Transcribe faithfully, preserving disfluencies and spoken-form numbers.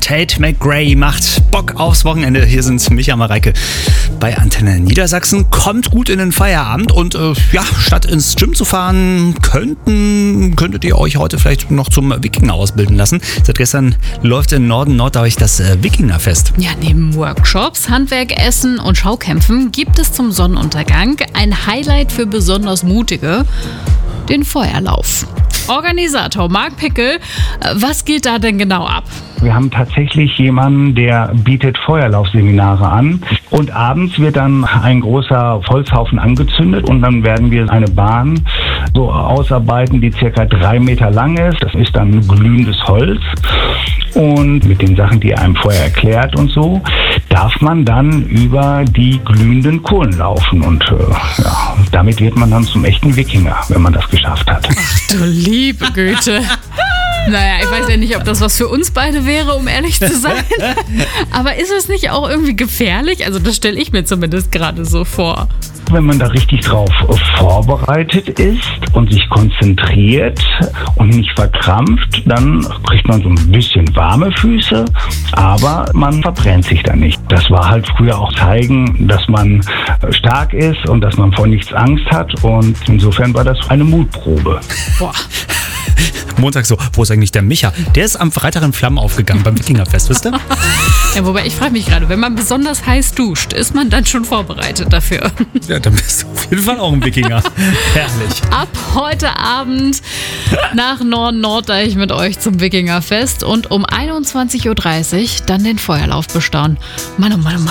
Tate McRae macht Bock aufs Wochenende. Hier sind Micha Mareike bei Antenne Niedersachsen. Kommt gut in den Feierabend und äh, ja, statt ins Gym zu fahren, könnten, könntet ihr euch heute vielleicht noch zum Wikinger ausbilden lassen. Seit gestern läuft in Norden Norddeutsch das äh, Wikingerfest. Ja, neben Workshops, Handwerk, Essen und Schaukämpfen gibt es zum Sonnenuntergang ein Highlight für besonders Mutige, den Feuerlauf. Organisator Marc Pickel, was geht da denn genau ab? Wir haben tatsächlich jemanden, der bietet Feuerlaufseminare an und abends wird dann ein großer Holzhaufen angezündet und dann werden wir eine Bahn so ausarbeiten, die circa drei Meter lang ist. Das ist dann glühendes Holz und mit den Sachen, die einem vorher erklärt und so, darf man dann über die glühenden Kohlen laufen und äh, ja, damit wird man dann zum echten Wikinger, wenn man das geschafft hat. Ach du liebe Güte. Naja, ich weiß ja nicht, ob das was für uns beide wäre, um ehrlich zu sein. Aber ist es nicht auch irgendwie gefährlich? Also das stelle ich mir zumindest gerade so vor. Wenn man da richtig drauf vorbereitet ist und sich konzentriert und nicht verkrampft, dann kriegt man so ein bisschen warme Füße, aber man verbrennt sich da nicht. Das war halt früher auch zeigen, dass man stark ist und dass man vor nichts Angst hat und insofern war das eine Mutprobe. Boah. Montag so, wo ist eigentlich der Micha? Der ist am Freitag in Flammen aufgegangen beim Wikingerfest, wisst ihr? Ja, wobei ich frage mich gerade, wenn man besonders heiß duscht, ist man dann schon vorbereitet dafür? Ja, dann bist du auf jeden Fall auch ein Wikinger. Herrlich. Ab heute Abend nach Norden-Norddeich mit euch zum Wikingerfest und um einundzwanzig Uhr dreißig dann den Feuerlauf bestaunen. Mann, oh Mann, oh Mann.